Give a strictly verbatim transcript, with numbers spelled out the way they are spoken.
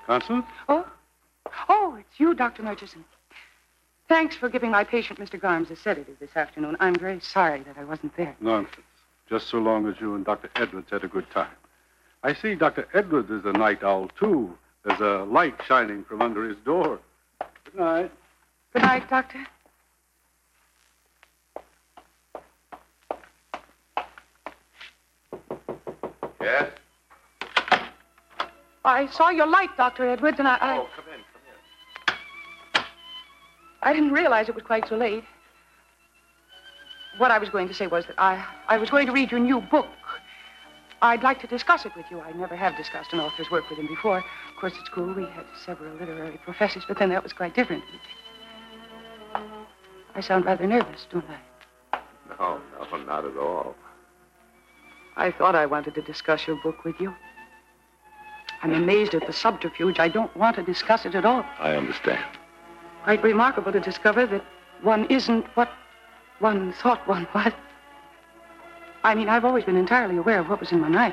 Constance? Oh? Oh, it's you, Doctor Murchison. Thanks for giving my patient, Mister Garms, a sedative this afternoon. I'm very sorry that I wasn't there. Nonsense. Just so long as you and Doctor Edwards had a good time. I see Doctor Edwards is a night owl, too. There's a light shining from under his door. Good night. Good night, Doctor. Yes? I saw your light, Doctor Edwards, and I... I... Oh, come in, come in. I didn't realize it was quite so late. What I was going to say was that I, I was going to read your new book. I'd like to discuss it with you. I never have discussed an author's work with him before. Of course, at school, we had several literary professors, but then that was quite different. I sound rather nervous, don't I? No, no, not at all. I thought I wanted to discuss your book with you. I'm amazed at the subterfuge. I don't want to discuss it at all. I understand. Quite remarkable to discover that one isn't what one thought one was. I mean, I've always been entirely aware of what was in my mind.